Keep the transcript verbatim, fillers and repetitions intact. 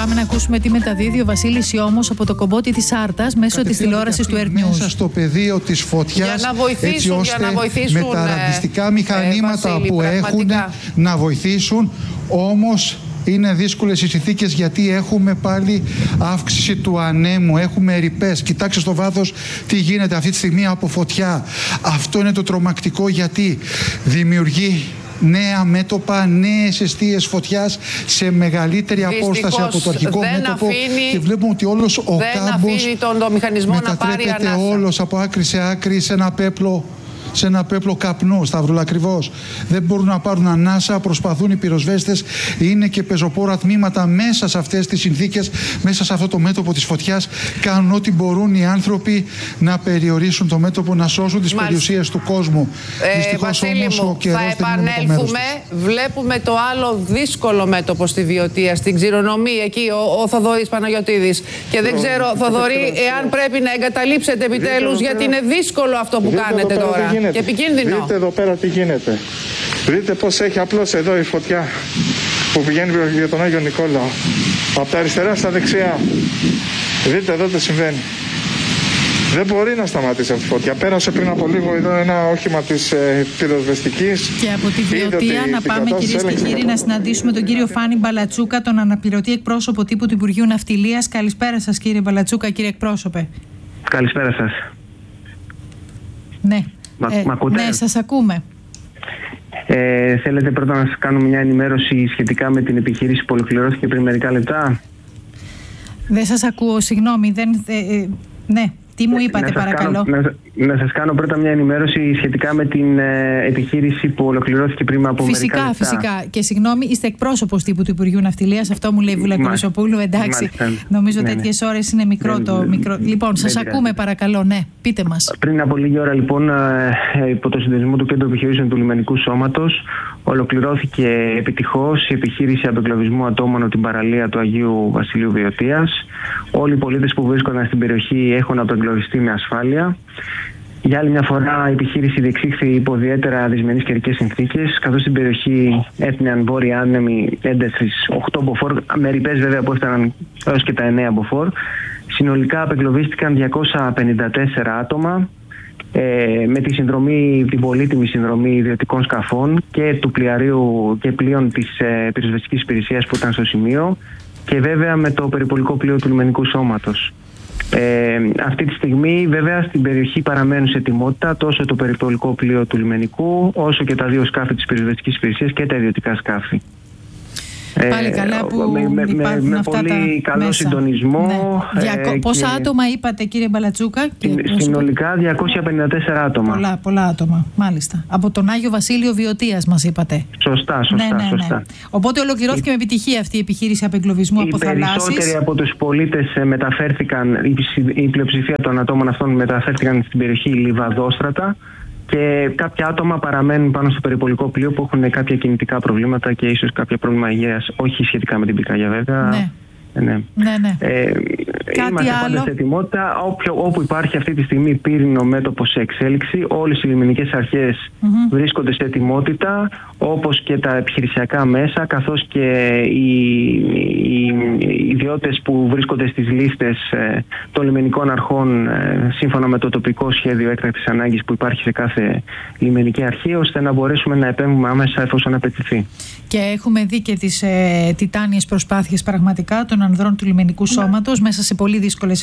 Πάμε να ακούσουμε τι μεταδίδει ο Βασίλης Ιώμος από το κομπότι της Άρτας μέσω της τηλεόρασης του Earth News. Μέσα στο πεδίο της φωτιάς, για να βοηθήσουν, έτσι ώστε για να βοηθήσουν, με τα ραντιστικά μηχανήματα ε, Βασίλη, που πραγματικά. έχουν να βοηθήσουν. Όμως είναι δύσκολες οι συνθήκες, γιατί έχουμε πάλι αύξηση του ανέμου, έχουμε ρηπές. Κοιτάξτε στο βάθος τι γίνεται αυτή τη στιγμή από φωτιά. Αυτό είναι το τρομακτικό, γιατί δημιουργεί νέα μέτωπα, νέες αιστείες φωτιάς σε μεγαλύτερη Δυστυχώς, απόσταση από το αρχικό μέτωπο, αφήνει, και βλέπουμε ότι όλος ο κάμπος τον, το μηχανισμό μετατρέπεται να πάρει όλος από άκρη σε άκρη σε ένα πέπλο, σε ένα πέπλο καπνού, σταυρολακριβώς. Δεν μπορούν να πάρουν ανάσα, προσπαθούν οι πυροσβέστες, είναι και πεζοπόρα τμήματα μέσα σε αυτές τις συνθήκες, μέσα σε αυτό το μέτωπο της φωτιάς. Κάνουν ό,τι μπορούν οι άνθρωποι να περιορίσουν το μέτωπο, να σώσουν τις Μάλιστα. περιουσίες του κόσμου. Ε, Δυστυχώς όμως μου, ο καιρός θα δεν είναι με το μέρος επανέλθουμε. Βλέπουμε το άλλο δύσκολο μέτωπο στη Βιωτία, στην Ξηρονομή, εκεί ο, ο Θοδωρής Παναγιωτίδης. Και δεν ξέρω, Θοδωρή, εάν πρέπει να εγκαταλείψετε επιτέλους, γιατί είναι δύσκολο αυτό που κάνετε τώρα. Και επικίνδυνο. Δείτε εδώ πέρα τι γίνεται. Δείτε πως έχει απλώς εδώ η φωτιά που πηγαίνει για τον Άγιο Νικόλαο. Από τα αριστερά στα δεξιά. Δείτε εδώ τι συμβαίνει. Δεν μπορεί να σταματήσει αυτή η φωτιά. Πέρασε πριν από λίγο εδώ ένα όχημα της ε, πυροσβεστικής. Και από τη Βιωτία να πάμε, κυρίες και κύριοι, να συναντήσουμε τον κύριο Φάνη Μπαλατσούκα, τον αναπληρωτή εκπρόσωπο τύπου του Υπουργείου Ναυτιλίας. Καλησπέρα σας, κύριε Μπαλατσούκα, κύριε εκπρόσωπε. Καλησπέρα σας. Ναι. Μα, ε, μ' ακούτε? Ναι, σας ακούμε. Ε, θέλετε πρώτα να σας κάνω μια ενημέρωση σχετικά με την επιχείρηση που ολοκληρώθηκε πριν μερικά λεπτά? Δεν σας ακούω, συγγνώμη. Δεν, ε, ε, ναι, τι μου είπατε, να παρακαλώ? Κάνω, να, να σας κάνω πρώτα μια ενημέρωση σχετικά με την ε, επιχείρηση που ολοκληρώθηκε πριν από φυσικά, μερικά λεπτά. Φυσικά, φυσικά. Και συγγνώμη, είστε εκπρόσωπος τύπου του Υπουργείου Ναυτιλίας. Αυτό μου λέει η Βούλα Κολοσοπούλου. Εντάξει, μάλιστα. Νομίζω ναι, τέτοιες ναι. ώρες είναι μικρό ναι, το μικρό. Ναι, λοιπόν, σας ακούμε, ναι. παρακαλώ, ναι, πείτε μας. Πριν από λίγη ώρα, λοιπόν, ε, υπό το συνδεσμό του Κέντρου Επιχειρήσεων του Λιμενικού Σώματος, ολοκληρώθηκε επιτυχώς η επιχείρηση απεγκλωβισμού ατόμων από την παραλία του Αγίου Βασιλείου Βιωτίας. Όλοι οι πολίτες που βρίσκονταν στην περιοχή έχουν απεγκλωβιστεί με ασφάλεια. Για άλλη μια φορά, η επιχείρηση διεξήχθη υπό ιδιαίτερα δυσμενείς καιρικές συνθήκες, καθώς στην περιοχή έπνεαν βόρεια άνεμοι έντασης οκτώ μποφόρ, με ρηπές βέβαια που έφταναν έως και τα εννέα μποφόρ. Συνολικά απεγκλωβίστηκαν διακόσια πενήντα τέσσερα άτομα, ε, με τη συνδρομή, την πολύτιμη συνδρομή ιδιωτικών σκαφών και του πλοιαρίου και πλοίων της ε, πυροσβεστικής υπηρεσίας που ήταν στο σημείο, και βέβαια με το περιπολικό πλοίο του Λιμενικού Σώματος. Ε, αυτή τη στιγμή βέβαια στην περιοχή παραμένουν σε ετοιμότητα τόσο το περιπολικό πλοίο του Λιμενικού, όσο και τα δύο σκάφη της πυροσβεστικής υπηρεσίας και τα ιδιωτικά σκάφη. Πάλι καλά που με, με, υπάρχουν με, αυτά με τα πολύ καλό μέσα. συντονισμό. Ναι. Διακο... Ε, Πόσα και... άτομα είπατε, κύριε Μπαλατσούκα? Συνολικά διακόσια πενήντα τέσσερα άτομα. Πολλά, πολλά άτομα, μάλιστα. Από τον Άγιο Βασίλειο Βιωτίας μας είπατε. Σωστά, σωστά, ναι, ναι, ναι. σωστά. Οπότε ολοκληρώθηκε η... με επιτυχία αυτή η επιχείρηση απεγκλωβισμού από θαλάσσης. Οι περισσότεροι από τους πολίτες μεταφέρθηκαν, η πλειοψηφία των ατόμων αυτών μεταφέρθηκαν στην περιοχή Λιβαδόστρατα, και κάποια άτομα παραμένουν πάνω στο περιπολικό πλοίο που έχουν κάποια κινητικά προβλήματα και ίσως κάποια πρόβλημα υγείας, όχι σχετικά με την πυρκαγιά βέβαια. Ναι. Ναι. Ναι, ναι. Ε, Κάτι είμαστε άλλο? πάντα σε ετοιμότητα. Όποιο, όπου υπάρχει αυτή τη στιγμή πύρινο μέτωπο σε εξέλιξη, όλες οι λιμενικές αρχές mm-hmm. βρίσκονται σε ετοιμότητα, όπως και τα επιχειρησιακά μέσα, καθώς και οι, οι, οι ιδιώτες που βρίσκονται στις λίστες ε, των λιμενικών αρχών ε, σύμφωνα με το τοπικό σχέδιο έκτακτης ανάγκης που υπάρχει σε κάθε λιμενική αρχή, ώστε να μπορέσουμε να επέμβουμε άμεσα εφόσον απαιτηθεί. Και έχουμε δει και τις ε, τιτάνιες προσπάθειες πραγματικά των ανδρών του Λιμενικού Σώματος μέσα σε πολύ δύσκολες